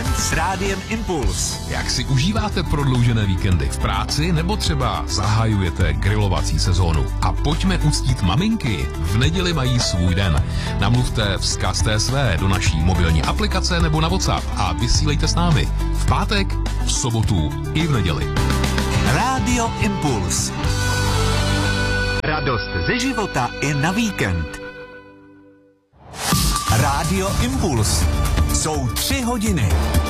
Víkend s Rádiem Impuls. Jak si užíváte prodloužené víkendy v práci nebo třeba zahajujete grilovací sezónu? A pojďme uctít maminky. V neděli mají svůj den. Namluvte vzkaz TSV do naší mobilní aplikace nebo na WhatsApp a vysílejte s námi. V pátek, v sobotu i v neděli. Rádio Impuls. Radost ze života i na víkend. Rádio Impuls. Jsou 3 hodiny.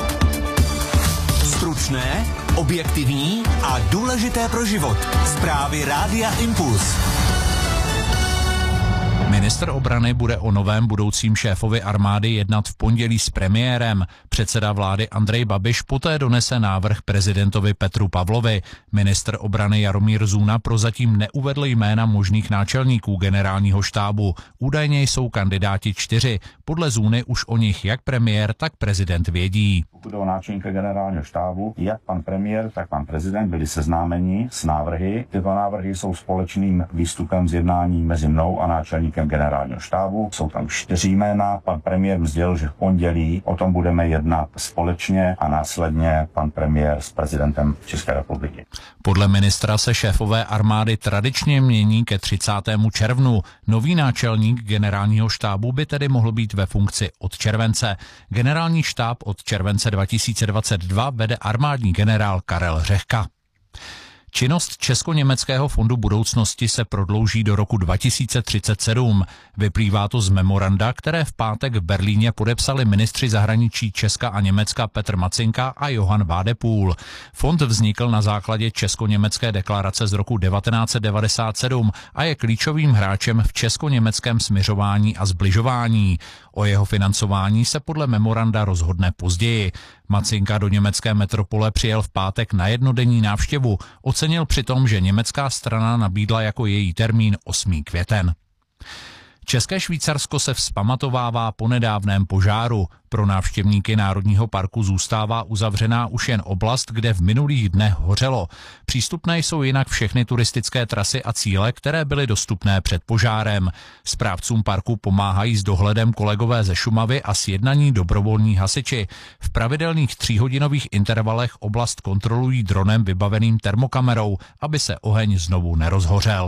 Stručné, objektivní a důležité pro život. Zprávy Rádia Impuls. Ministr obrany bude o novém budoucím šéfovi armády jednat v pondělí s premiérem. Předseda vlády Andrej Babiš poté donese návrh prezidentovi Petru Pavlovi. Ministr obrany Jaromír Zůna prozatím neuvedl jména možných náčelníků generálního štábu. Údajně jsou kandidáti 4. Podle Zůny už o nich jak premiér, tak prezident vědí. Pokud o náčelníka generálního štábu, jak pan premiér, tak pan prezident byli seznámeni s návrhy. Tyto návrhy jsou společným výstupem z jednání mezi mnou a náčelníkem generálního štábu. Jsou tam 4 jména. Pan premiér sdělil, že v pondělí o tom budeme jednat společně a následně pan premiér s prezidentem České republiky. Podle ministra se šéfové armády tradičně mění ke 30. červnu. Nový náčelník generálního štábu by tedy mohl být ve funkci od července. Generální štáb od července 2022 vede armádní generál Karel Řehka. Činnost Česko-německého fondu budoucnosti se prodlouží do roku 2037. Vyplývá to z memoranda, které v pátek v Berlíně podepsali ministři zahraničí Česka a Německa Petr Macinka a Johann Wadepool. Fond vznikl na základě Česko-německé deklarace z roku 1997 a je klíčovým hráčem v česko-německém smiřování a zbližování. O jeho financování se podle memoranda rozhodne později. Macinka do německé metropole přijel v pátek na jednodenní návštěvu. Ocenil přitom, že německá strana nabídla jako její termín 8. květen. České Švýcarsko se vzpamatovává po nedávném požáru. Pro návštěvníky Národního parku zůstává uzavřená už jen oblast, kde v minulých dnech hořelo. Přístupné jsou jinak všechny turistické trasy a cíle, které byly dostupné před požárem. Správcům parku pomáhají s dohledem kolegové ze Šumavy a sjednaní dobrovolní hasiči. V pravidelných 3hodinových intervalech oblast kontrolují dronem vybaveným termokamerou, aby se oheň znovu nerozhořel.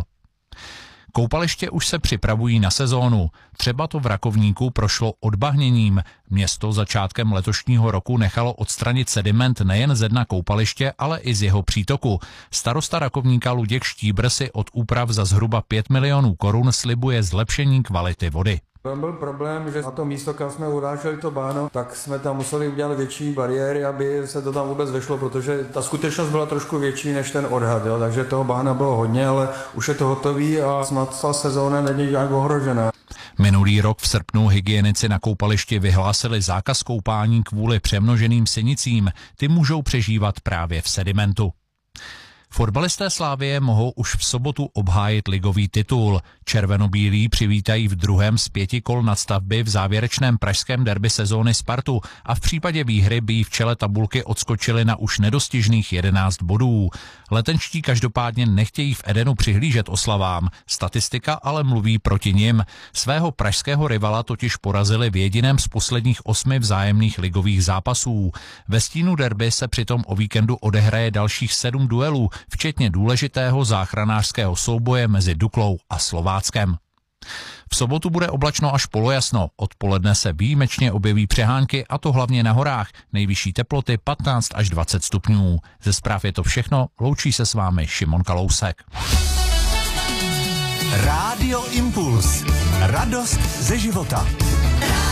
Koupaliště už se připravují na sezónu. Třeba to v Rakovníku prošlo odbahněním. Město začátkem letošního roku nechalo odstranit sediment nejen ze dna koupaliště, ale i z jeho přítoku. Starosta Rakovníka Luděk Štíbr si od úprav za zhruba 5 milionů korun slibuje zlepšení kvality vody. Tam byl problém, že na to místo, kam jsme uráželi to báno, tak jsme tam museli udělat větší bariéry, aby se to tam vůbec vešlo, protože ta skutečnost byla trošku větší než ten odhad, jo? Takže toho bána bylo hodně, ale už je to hotový a snad ta sezóna není nějak ohrožená. Minulý rok v srpnu hygienici na koupališti vyhlásili zákaz koupání kvůli přemnoženým sinicím. Ty můžou přežívat právě v sedimentu. Fotbalisté Slavie mohou už v sobotu obhájit ligový titul. Červenobílí přivítají v druhém z 5 kol nadstavby v závěrečném pražském derby sezóny Spartu a v případě výhry by jí v čele tabulky odskočili na už nedostižných 11 bodů. Letenští každopádně nechtějí v Edenu přihlížet oslavám. Statistika ale mluví proti nim. Svého pražského rivala totiž porazili v jediném z posledních 8 vzájemných ligových zápasů. Ve stínu derby se přitom o víkendu odehraje dalších 7 duelů, včetně důležitého záchranářského souboje mezi Duklou a Slováckem. V sobotu bude oblačno až polojasno, odpoledne se výjimečně objeví přehánky a to hlavně na horách, nejvyšší teploty 15 až 20 stupňů. Ze zpráv je to všechno, loučí se s vámi Šimon Kalousek. Rádio Impuls. Radost ze života.